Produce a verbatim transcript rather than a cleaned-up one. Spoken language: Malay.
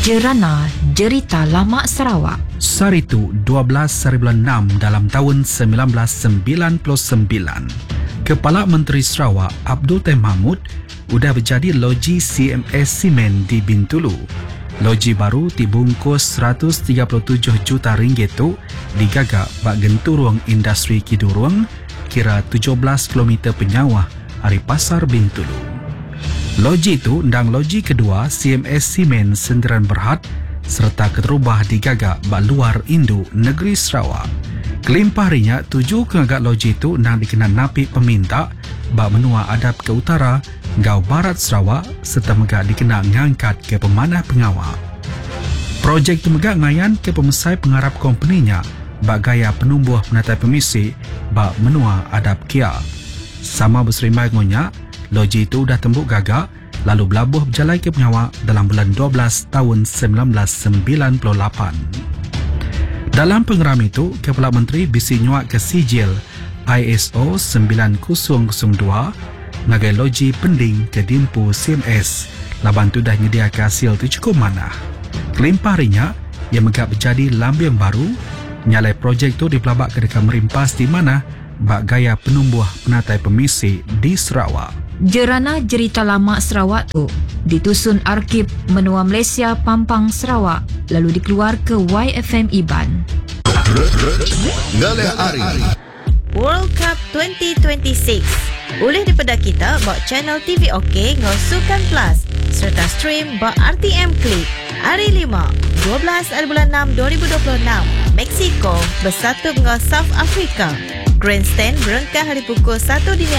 Jerana Jerita Lama Sarawak. Saritu dua belas hari bulan enam dalam tahun sembilan belas sembilan puluh sembilan. Kepala Menteri Sarawak Abdul Tahir Mahmud sudah berjadi loji C M S Simen di Bintulu. Loji baru dibungkus seratus tiga puluh tujuh juta ringgit tu digagak bak genturuang industri Kidurung kira tujuh belas kilometer penyawah hari pasar Bintulu. Loji itu ndang loji kedua C M S Simen Sendirian Berhad serta keterubah digagak bak luar Indu negeri Sarawak. Kelimpah harinya tujuh kegagak loji itu ndang dikenal napi peminta bak menua adap ke utara Gau Barat Sarawak serta megak dikenal ngangkat ke pemanah pengawal. Projek itu megak ngayan ke pemesai pengharap kompeninya bak gaya penumbuh penatai pemisi bak menua adap kia. Sama berserimbai ngonyak, loji itu dah tembuk gagak lalu belabuh berjalan ke pengawal dalam bulan dua belas tahun sembilan belas sembilan puluh lapan. Dalam pengeram itu, Kepala Menteri bisi nyuak ke sijil I S O sembilan kosong kosong dua ngagai loji pending ke Dimpu C M S laban tu dah nyediakan hasil tu cukup mana. Kelimpah harinya, ia megak berjadi lambiang baru nyalai projek tu dipelabak ke dekat merimpas di mana bak gaya penumbuh penatai pemisi di Sarawak. Jerana Jerita Lama Sarawak tu ditusun Arkib Menua Malaysia Pampang Sarawak lalu dikeluar ke Y F M Iban. Ngalih Ari World Cup twenty twenty-six boleh dipedak kita bak channel T V OK ngau Sukan Plus serta stream bak R T M Klik. Hari lima, dua belas hari bulan enam dua ribu dua puluh enam, Mexico bersatu dengan South Africa. Grandstand berengkah hari pukul satu dini